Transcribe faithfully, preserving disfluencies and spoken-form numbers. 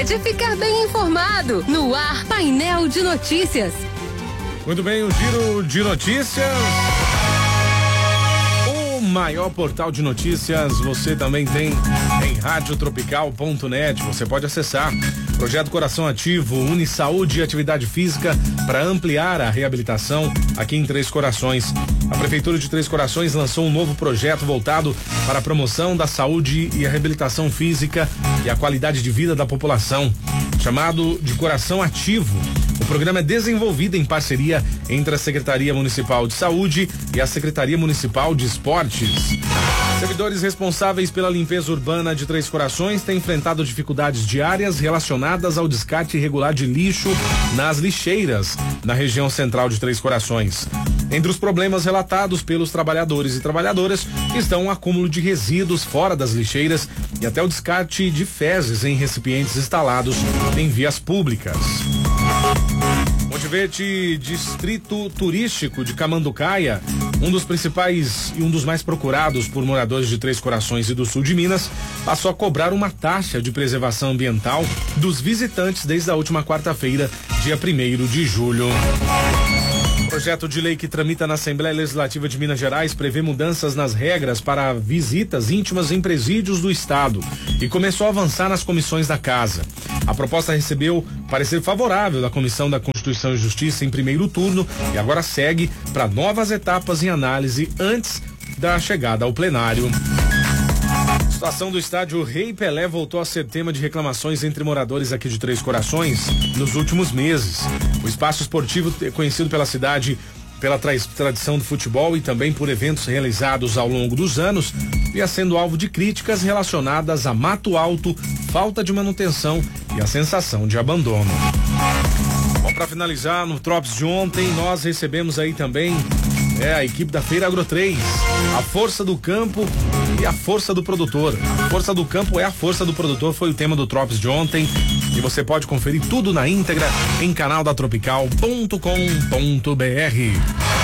pode ficar bem informado. No ar, Painel de Notícias. Muito bem, o Giro de Notícias. O maior portal de notícias você também tem em rádio tropical ponto net. Você pode acessar. Projeto Coração Ativo, une saúde e atividade física para ampliar a reabilitação aqui em Três Corações. A Prefeitura de Três Corações lançou um novo projeto voltado para a promoção da saúde e a reabilitação física e a qualidade de vida da população, chamado de Coração Ativo. O programa é desenvolvido em parceria entre a Secretaria Municipal de Saúde e a Secretaria Municipal de Esportes. Servidores responsáveis pela limpeza urbana de Três Corações têm enfrentado dificuldades diárias relacionadas ao descarte irregular de lixo nas lixeiras na região central de Três Corações. Entre os problemas relatados pelos trabalhadores e trabalhadoras estão o acúmulo de resíduos fora das lixeiras e até o descarte de fezes em recipientes instalados em vias públicas. Monte Verde, distrito turístico de Camanducaia, um dos principais e um dos mais procurados por moradores de Três Corações e do sul de Minas, passou a cobrar uma taxa de preservação ambiental dos visitantes desde a última quarta-feira, dia primeiro de julho. O projeto de lei que tramita na Assembleia Legislativa de Minas Gerais prevê mudanças nas regras para visitas íntimas em presídios do estado e começou a avançar nas comissões da casa. A proposta recebeu parecer favorável da Comissão da Constituição e Justiça em primeiro turno e agora segue para novas etapas em análise antes da chegada ao plenário. A situação do estádio Rei Pelé voltou a ser tema de reclamações entre moradores aqui de Três Corações nos últimos meses. O espaço esportivo é conhecido pela cidade pela tra- tradição do futebol e também por eventos realizados ao longo dos anos, ia sendo alvo de críticas relacionadas a mato alto, falta de manutenção e a sensação de abandono. Bom, para finalizar, no Trops de ontem, nós recebemos aí também é, a equipe da Feira Agro três, a força do campo e a força do produtor. A força do campo é a força do produtor, foi o tema do Trops de ontem. E você pode conferir tudo na íntegra em canal da tropical ponto com ponto br.